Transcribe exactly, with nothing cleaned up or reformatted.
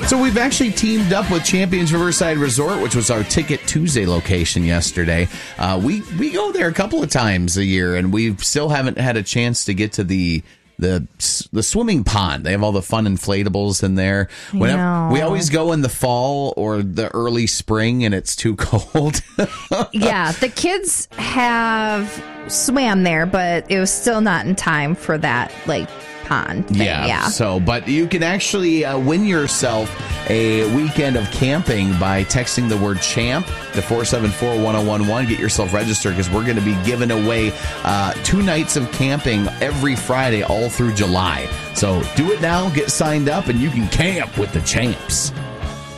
So we've actually teamed up with Champions Riverside Resort, which was our Ticket Tuesday location yesterday. Uh, we, we go there a couple of times a year, and we still haven't had a chance to get to the the the swimming pond. They have all the fun inflatables in there. Whenever, we always go in the fall or the early spring, and it's too cold. Yeah, the kids have swam there, but it was still not in time for that, like, pond thing. Yeah, yeah. So, but you can actually uh, win yourself a weekend of camping by texting the word CHAMP to four seven four, one oh one one. Get yourself registered because we're going to be giving away uh, two nights of camping every Friday all through July. So do it now, get signed up, and you can camp with the Champs.